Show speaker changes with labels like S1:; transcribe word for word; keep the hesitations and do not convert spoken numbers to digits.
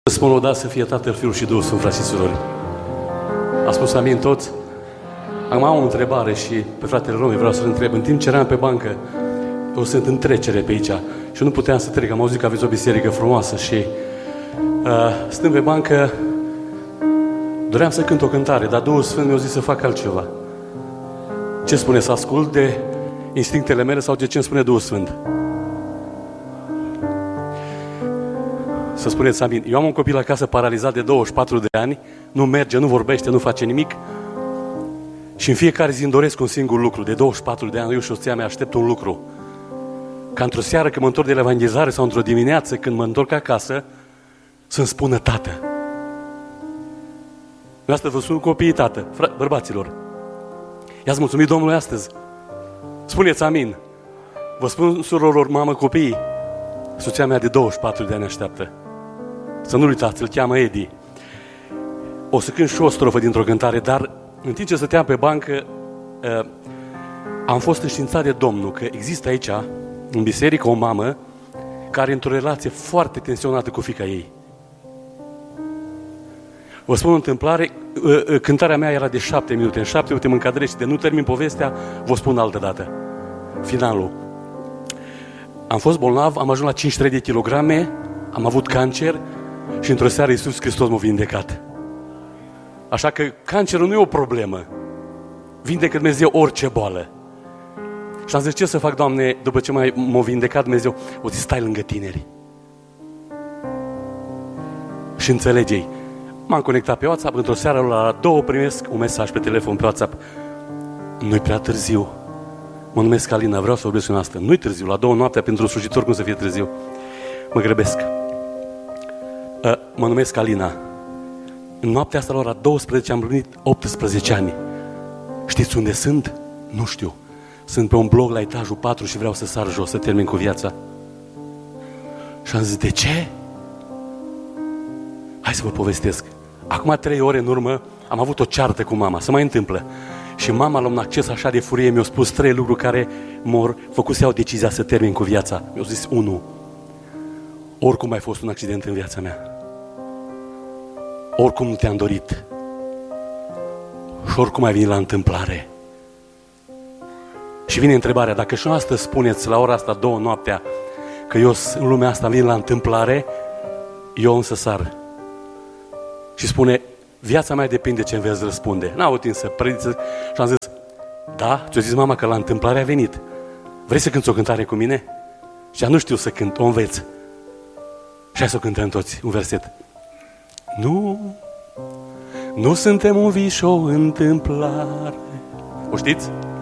S1: Spun o dată să fie Tatăl, Fiul și Duhul Sfânt, frați și surori. A spus amin toți? Acum am o întrebare și pe fratele Romi vreau să-l întreb. În timp ce eram pe bancă, eu sunt în trecere pe aici și nu puteam să trec. Am auzit că aveți o biserică frumoasă și uh, stând pe bancă, doream să cânt o cântare, dar Duhul Sfânt mi-a zis să fac altceva. Ce spune? Să ascult de instinctele mele sau de ce îmi spune Duhul Sfânt? Să spuneți amin. Eu am un copil acasă paralizat de douăzeci și patru de ani, nu merge, nu vorbește, nu face nimic și în fiecare zi îmi doresc un singur lucru. De douăzeci și patru de ani, eu și soția mea aștept un lucru. Ca într-o seară când mă întorc de la evangelizare sau într-o dimineață când mă întorc acasă, să-mi spună tată. Eu astăzi vă spun copiii tată, fră- bărbaților. I-ați mulțumit Domnului astăzi? Spuneți amin. Vă spun surorilor, mamă, copiii, soția mea de douăzeci și patru de ani așteaptă. Să nu uitați, îl cheamă Edi. O să cânt și o strofă dintr-o cântare, dar în timp ce stăteam pe bancă, uh, am fost înștiințat de Domnul că există aici, în biserică, o mamă care are într-o relație foarte tensionată cu fiica ei. Vă spun o întâmplare, uh, uh, cântarea mea era de șapte minute. În șapte minute mă încadrez și de nu termin povestea, vă spun altă dată. Finalul. Am fost bolnav, am ajuns la cincizeci și trei de kilograme, am avut cancer și într-o seară Iisus Hristos m-a vindecat. Așa că cancerul nu e o problemă. Vindecă Dumnezeu orice boală. Și am zis, ce să fac, Doamne, după ce m-a vindecat Dumnezeu? O zis, stai lângă tineri. Și înțelege-i. M-am conectat pe WhatsApp, într-o seară la două primesc un mesaj pe telefon pe WhatsApp. Nu-i prea târziu. Mă numesc Alina, vreau să vorbesc în asta. Nu-i târziu, la două noaptea pentru un slujitor, cum să fie târziu? Mă grăbesc. Uh, mă numesc Alina. În noaptea asta, la ora douăsprezece, am împlinit optsprezece ani. Știți unde sunt? Nu știu. Sunt pe un blog la etajul patru și vreau să sar jos, să termin cu viața. Și am zis, de ce? Hai să vă povestesc. Acum trei ore în urmă am avut o ceartă cu mama. Se mai întâmplă. Și mama, la un acces așa de furie, mi-a spus trei lucruri care m-au făcut să iau decizia să termin cu viața. Mi-a zis, unu, oricum ai fost un accident în viața mea. Oricum nu te-am dorit. Și oricum ai venit la întâmplare. Și vine întrebarea, dacă și astăzi spuneți la ora asta, două noaptea, că eu în lumea asta vin la întâmplare, eu însă sar. Și spune, viața mea depinde ce îmi veți răspunde. N-au timp să prediță. Și am zis, da? Ți-a zis mama că la întâmplare a venit. Vrei să cânti o cântare cu mine? Și nu știu să cânt, o înveți. Și hai să o cântăm toți, un verset. Nu, nu suntem un vis și o întâmplare. O știți?